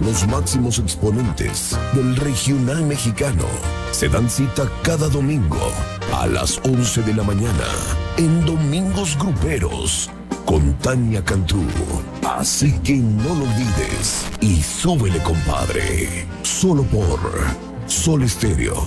Los máximos exponentes del regional mexicano se dan cita cada domingo a las 11 de la mañana en Domingos Gruperos con Tania Cantú. Así que no lo olvides y súbele, compadre. Solo por Sol Estéreo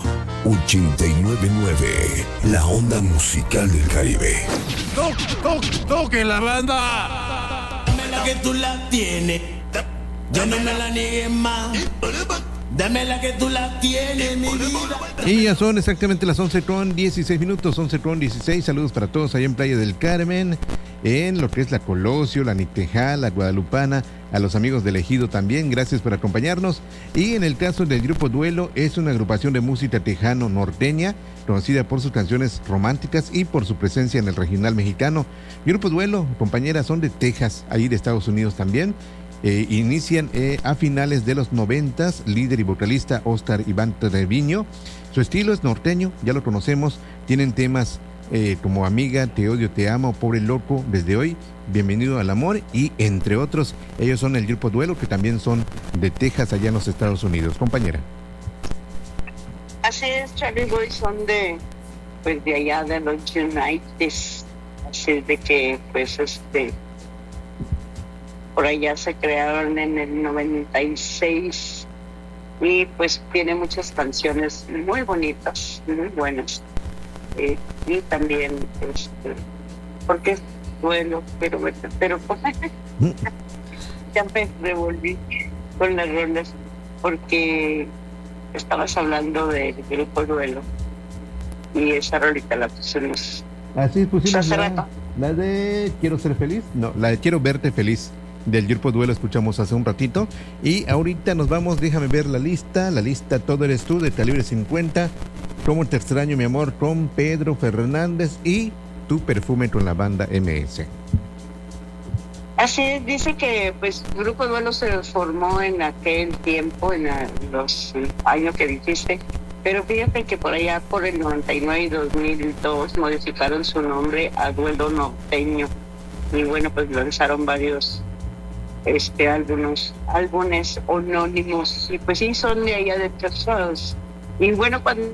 899, la onda musical del Caribe. ¡Toque la banda! Dame la que tú la tienes, yo no me la niegues más. Dame la que tú la tienes, mi vida. Y ya son exactamente las 11:16 minutos, 11:16. Saludos para todos allá en Playa del Carmen, en lo que es la Colosio, la Nitejal, la Guadalupana, a los amigos del Ejido también, gracias por acompañarnos. Y en el caso del Grupo Duelo, es una agrupación de música tejano norteña, conocida por sus canciones románticas y por su presencia en el regional mexicano. Grupo Duelo, compañeras, son de Texas, ahí de Estados Unidos también. Inician a finales de los 90s, líder y vocalista Oscar Iván Treviño. Su estilo es norteño, ya lo conocemos, tienen temas como Amiga, Te odio, te amo, Pobre loco, Desde hoy, Bienvenido al amor y entre otros. Ellos son el Grupo Duelo, que también son de Texas, allá en los Estados Unidos. Compañera. Así es, Charlie Boy, son de allá de los United, así de que por allá se crearon en el 96 y pues tiene muchas canciones muy bonitas, muy buenas. Y también, porque es duelo, pero ya me revolví con las rolas, porque estabas hablando del Grupo Duelo y esa rolita la pusimos. Así pusimos hace rato. La de Quiero ser feliz, no, la de Quiero verte feliz. Del Grupo Duelo escuchamos hace un ratito. Y ahorita nos vamos, déjame ver la lista, Todo eres tú, de Calibre 50, Cómo te extraño mi amor, con Pedro Fernández, y Tu perfume con la banda MS. Así es, dice que pues Grupo Duelo se formó en aquel tiempo, en los años que dijiste, pero fíjate que por allá por el 99 y 2002 modificaron su nombre a Duelo Norteño, y bueno, pues lanzaron varios algunos álbumes anónimos, y pues sí, son de allá de Texas. Y bueno, cuando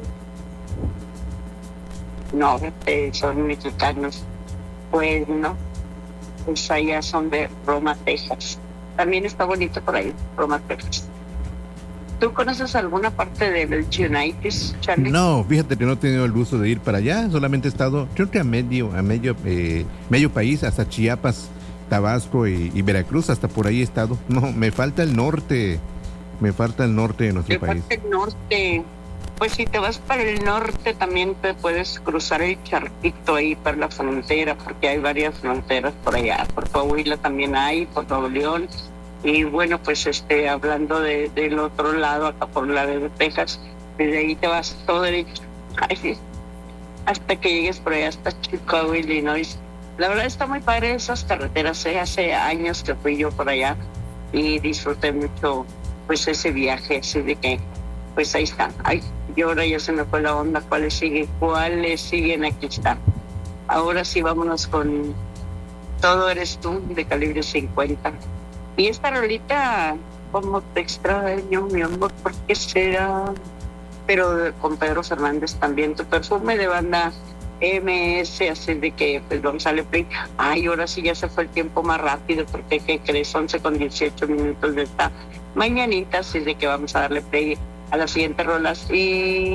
no, son mexicanos, pues no, pues allá son de Roma, Texas. También está bonito por ahí, Roma, Texas. ¿Tú conoces alguna parte de los United, Charlie? No, fíjate que no he tenido el gusto de ir para allá, solamente he estado, creo que a medio país, hasta Chiapas, Tabasco y Veracruz, hasta por ahí he estado. No, me falta el norte de nuestro país. El norte, pues si te vas para el norte también te puedes cruzar el charquito ahí para la frontera, porque hay varias fronteras por allá, por Coahuila también hay, por Nuevo León, y bueno, pues hablando del otro lado, acá por la de Texas, desde ahí te vas todo derecho, hasta que llegues por allá, hasta Chicago, Illinois. La verdad está muy padre esas carreteras, hace años que fui yo por allá y disfruté mucho pues ese viaje, así de que pues ahí está. Ay, y ahora ya se me fue la onda, ¿cuáles siguen? Aquí están. Ahora sí, vámonos con Todo eres tú, de Calibre 50. Y esta rolita, Como te extraño, mi amor, ¿por qué será? Pero con Pedro Fernández también, Tu perfume, de banda MS, así de que pues vamos a darle play. Ay, ahora sí ya se fue el tiempo más rápido, porque ¿qué crees? 11:18 minutos de esta mañanita, así de que vamos a darle play a las siguientes rolas. Y